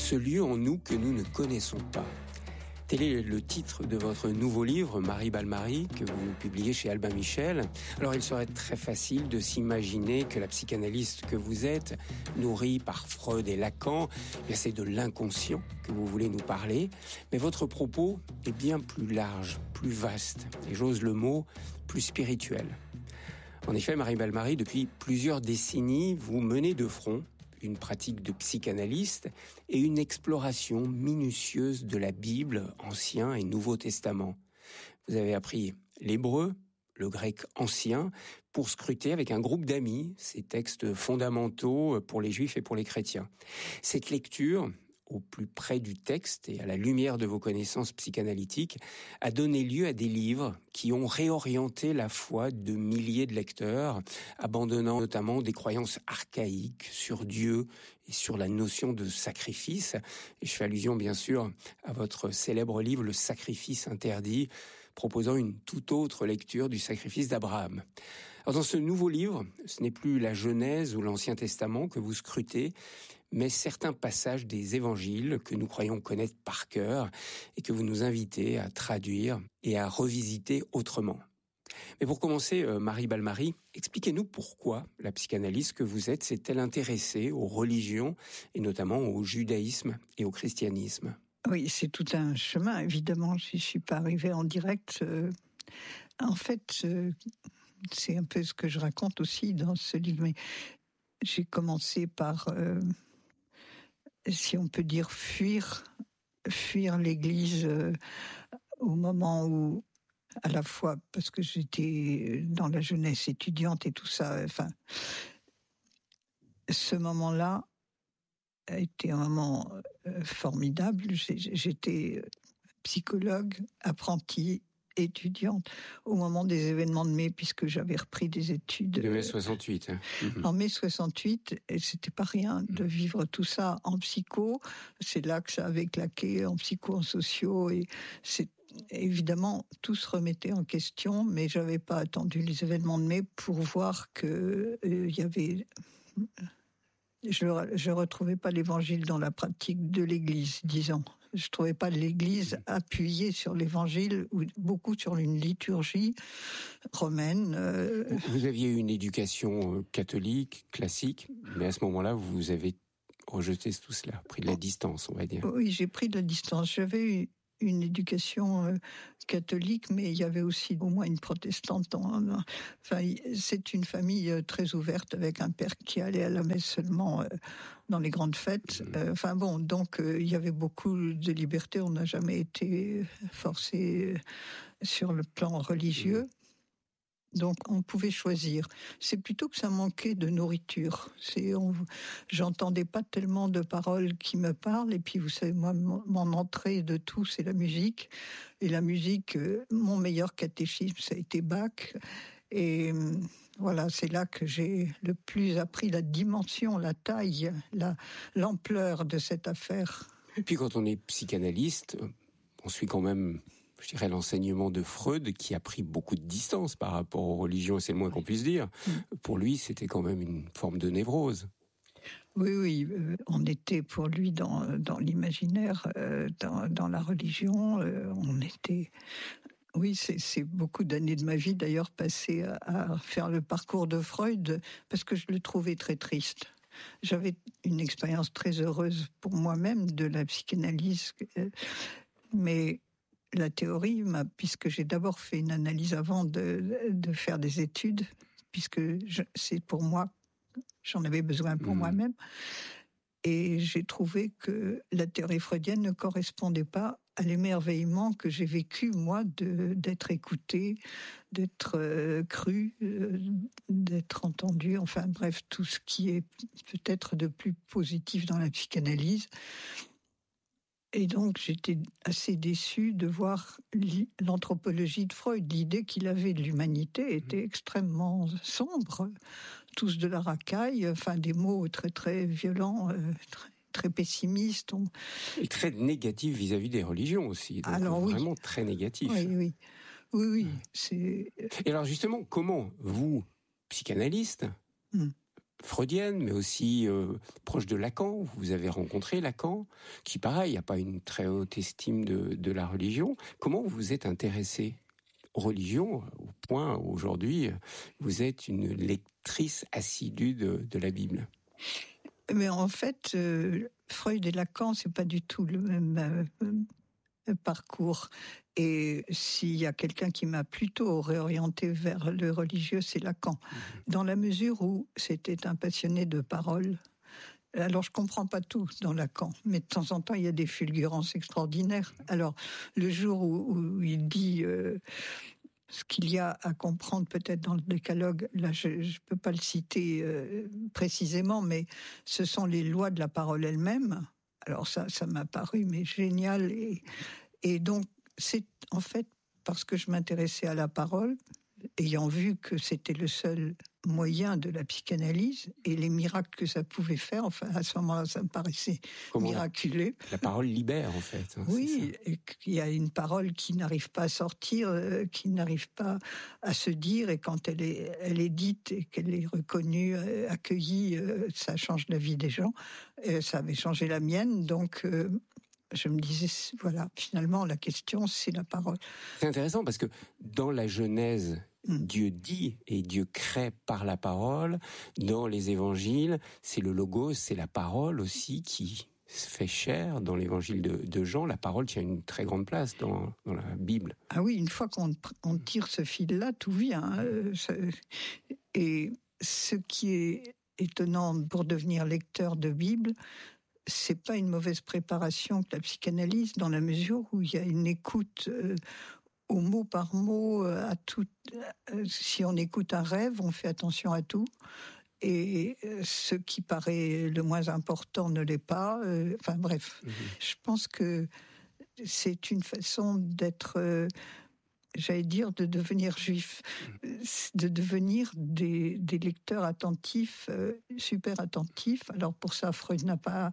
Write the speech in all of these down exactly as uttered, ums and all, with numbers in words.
ce lieu en nous que nous ne connaissons pas. Tel est le titre de votre nouveau livre, Marie Balmary, que vous publiez chez Albin Michel. Alors, il serait très facile de s'imaginer que la psychanalyste que vous êtes, nourrie par Freud et Lacan, eh bien, c'est de l'inconscient que vous voulez nous parler. Mais votre propos est bien plus large, plus vaste, et j'ose le mot, plus spirituel. En effet, Marie Balmary, depuis plusieurs décennies, vous menez de front une pratique de psychanalyste et une exploration minutieuse de la Bible, Ancien et Nouveau Testament. Vous avez appris l'hébreu, le grec ancien, pour scruter avec un groupe d'amis ces textes fondamentaux pour les juifs et pour les chrétiens. Cette lecture, au plus près du texte et à la lumière de vos connaissances psychanalytiques, a donné lieu à des livres qui ont réorienté la foi de milliers de lecteurs, abandonnant notamment des croyances archaïques sur Dieu et sur la notion de sacrifice. Et je fais allusion bien sûr à votre célèbre livre « Le sacrifice interdit », proposant une toute autre lecture du sacrifice d'Abraham. Alors dans ce nouveau livre, ce n'est plus la Genèse ou l'Ancien Testament que vous scrutez, mais certains passages des évangiles que nous croyons connaître par cœur et que vous nous invitez à traduire et à revisiter autrement. Mais pour commencer, Marie Balmary, expliquez-nous pourquoi la psychanalyste que vous êtes s'est-elle intéressée aux religions et notamment au judaïsme et au christianisme. Oui, c'est tout un chemin, évidemment. Je ne suis pas arrivée en direct. Euh, en fait, euh, c'est un peu ce que je raconte aussi dans ce livre. Mais j'ai commencé par, euh, si on peut dire, fuir, fuir l'Église euh, au moment où, à la fois parce que j'étais dans la jeunesse étudiante et tout ça, enfin, ce moment-là a été un moment euh, formidable. J'étais psychologue, apprentie, étudiante au moment des événements de mai, puisque j'avais repris des études. De mai soixante-huit. Hein. En mai soixante-huit, et c'était pas rien de vivre tout ça en psycho. C'est là que ça avait claqué, en psycho, en sociaux, et c'est évidemment, tout se remettait en question, mais j'avais pas attendu les événements de mai pour voir que il euh, y avait. Je ne retrouvais pas l'évangile dans la pratique de l'Église, disons. Je ne trouvais pas l'Église appuyée sur l'évangile, ou beaucoup sur une liturgie romaine. Euh... Vous aviez une éducation catholique, classique, mais à ce moment-là, vous avez rejeté tout cela, pris de la distance, on va dire. Oui, j'ai pris de la distance. J'avais une éducation euh, catholique, mais il y avait aussi au moins une protestante. En, enfin, c'est une famille euh, très ouverte, avec un père qui allait à la messe seulement euh, dans les grandes fêtes. Mmh. Euh, enfin bon, donc euh, il y avait beaucoup de liberté. On n'a jamais été forcé sur le plan religieux. Mmh. Donc, on pouvait choisir. C'est plutôt que ça manquait de nourriture. C'est, on, j'entendais pas tellement de paroles qui me parlent. Et puis, vous savez, moi, mon entrée de tout, c'est la musique. Et la musique, mon meilleur catéchisme, ça a été Bach. Et voilà, c'est là que j'ai le plus appris la dimension, la taille, la, l'ampleur de cette affaire. Et puis, quand on est psychanalyste, on suit quand même, je dirais, l'enseignement de Freud, qui a pris beaucoup de distance par rapport aux religions, c'est le moins qu'on puisse dire. Mmh. Pour lui, c'était quand même une forme de névrose. Oui, oui, euh, on était pour lui dans, dans l'imaginaire, euh, dans, dans la religion, euh, on était... Oui, c'est, c'est beaucoup d'années de ma vie, d'ailleurs, passées à, à faire le parcours de Freud, parce que je le trouvais très triste. J'avais une expérience très heureuse pour moi-même de la psychanalyse, euh, mais... La théorie, puisque j'ai d'abord fait une analyse avant de, de faire des études, puisque je, c'est pour moi, j'en avais besoin pour mmh. moi-même, et j'ai trouvé que la théorie freudienne ne correspondait pas à l'émerveillement que j'ai vécu, moi, de, d'être écouté, d'être euh, cru, euh, d'être entendu, enfin bref, tout ce qui est peut-être de plus positif dans la psychanalyse. Et donc, j'étais assez déçue de voir l'anthropologie de Freud. L'idée qu'il avait de l'humanité était extrêmement sombre. Tous de la racaille, enfin des mots très très violents, euh, très, très pessimistes. On... Et très négatif vis-à-vis des religions aussi. Donc alors, vraiment oui. Très négatif. Oui, oui. Oui, oui. C'est... Et alors justement, comment vous, psychanalyste, mm. freudienne, mais aussi euh, proche de Lacan. Vous avez rencontré Lacan, qui, pareil, n'a pas une très haute estime de, de la religion. Comment vous vous êtes intéressé aux religions, au point où aujourd'hui, vous êtes une lectrice assidue de, de la Bible? Mais en fait, euh, Freud et Lacan, c'est pas du tout le même euh, parcours. Et s'il y a quelqu'un qui m'a plutôt réorienté vers le religieux, c'est Lacan. Dans la mesure où c'était un passionné de parole. Alors, je comprends pas tout dans Lacan, mais de temps en temps, il y a des fulgurances extraordinaires. Alors, le jour où, où il dit euh, ce qu'il y a à comprendre peut-être dans le décalogue, là, je ne peux pas le citer euh, précisément, mais ce sont les lois de la parole elle-même. Alors ça, ça m'a paru mais génial. Et, et donc, c'est en fait parce que je m'intéressais à la parole, ayant vu que c'était le seul moyen de la psychanalyse et les miracles que ça pouvait faire. Enfin, à ce moment-là, ça me paraissait Comment miraculeux. La, la parole libère, en fait. Hein, oui, et qu'il y a une parole qui n'arrive pas à sortir, euh, qui n'arrive pas à se dire, et quand elle est, elle est dite et qu'elle est reconnue, euh, accueillie, euh, ça change la vie des gens. Et ça avait changé la mienne, donc... Euh, je me disais, voilà, finalement, la question, c'est la parole. C'est intéressant parce que dans la Genèse, mm. Dieu dit et Dieu crée par la parole. Dans les évangiles, c'est le logos, c'est la parole aussi qui se fait chair. Dans l'évangile de, de Jean, la parole tient une très grande place dans, dans la Bible. Ah oui, une fois qu'on on tire ce fil-là, tout vient. Euh, ça, et ce qui est étonnant pour devenir lecteur de Bible, c'est pas une mauvaise préparation que la psychanalyse, dans la mesure où il y a une écoute euh, au mot par mot, euh, à tout. Euh, si on écoute un rêve, on fait attention à tout. Et euh, ce qui paraît le moins important ne l'est pas. Euh, enfin bref, mmh. Je pense que c'est une façon d'être... Euh, j'allais dire, de devenir juif, de devenir des, des lecteurs attentifs, euh, super attentifs. Alors pour ça, Freud n'a pas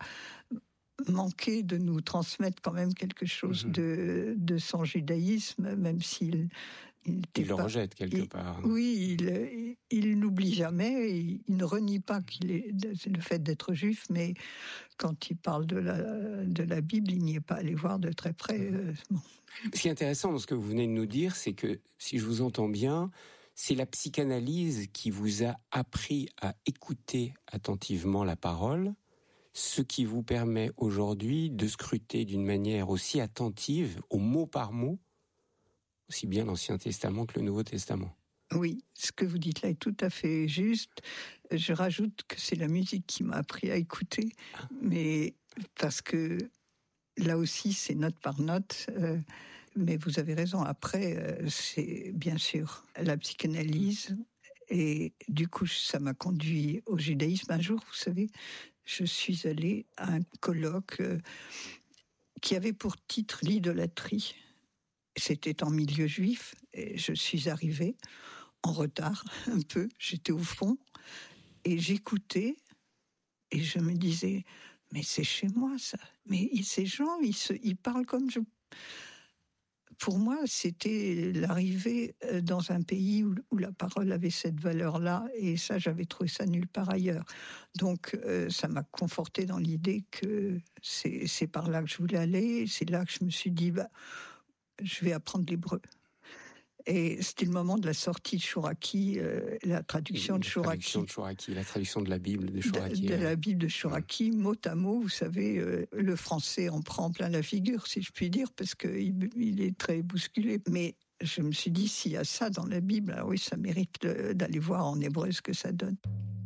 manqué de nous transmettre quand même quelque chose mm-hmm. de, de son judaïsme, même s'il... Il, il le pas, rejette quelque il, part. Oui, il, il, il n'oublie jamais, il, il ne renie pas qu'il est le fait d'être juif, mais quand il parle de la, de la Bible, il n'y est pas allé voir de très près. Euh, bon. Ce qui est intéressant dans ce que vous venez de nous dire, c'est que, si je vous entends bien, c'est la psychanalyse qui vous a appris à écouter attentivement la parole, ce qui vous permet aujourd'hui de scruter d'une manière aussi attentive, au mot par mot, aussi bien l'Ancien Testament que le Nouveau Testament. Oui, ce que vous dites là est tout à fait juste. Je rajoute que c'est la musique qui m'a appris à écouter, mais parce que là aussi, c'est note par note. Euh, mais vous avez raison, après, euh, c'est bien sûr la psychanalyse. Et du coup, ça m'a conduit au judaïsme. Un jour, vous savez, je suis allée à un colloque euh, qui avait pour titre l'idolâtrie. C'était en milieu juif, et je suis arrivée en retard, un peu, j'étais au fond, et j'écoutais, et je me disais, mais c'est chez moi ça, mais ces gens, ils, se, ils parlent comme je... Pour moi, c'était l'arrivée dans un pays où, où la parole avait cette valeur-là, et ça, j'avais trouvé ça nulle part ailleurs. Donc, euh, ça m'a confortée dans l'idée que c'est, c'est par là que je voulais aller, c'est là que je me suis dit, bah, je vais apprendre l'hébreu. Et c'était le moment de la sortie de Chouraki, euh, la traduction de Chouraki. La traduction de Chouraki, la traduction de la Bible de Chouraki. De, de la Bible de Chouraki, ouais. Mot à mot, vous savez, euh, le français en prend plein la figure, si je puis dire, parce qu'il il est très bousculé. Mais je me suis dit, s'il y a ça dans la Bible, alors oui, ça mérite le, d'aller voir en hébreu ce que ça donne.